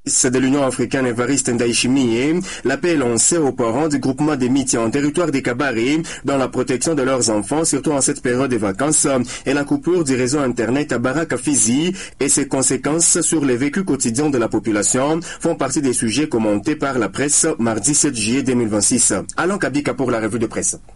De l'Union africaine Évariste Ndayishimiye, l'appel lancé aux parents du groupement des Miti en territoire des Kabaré dans la protection de leurs enfants, surtout en cette période de vacances, et la coupure du réseau Internet à Baraka Fizi et ses conséquences sur les vécus quotidiens de la population font partie des sujets commentés par la presse mardi 7 juillet 2026. Allons Kabika pour la revue de presse.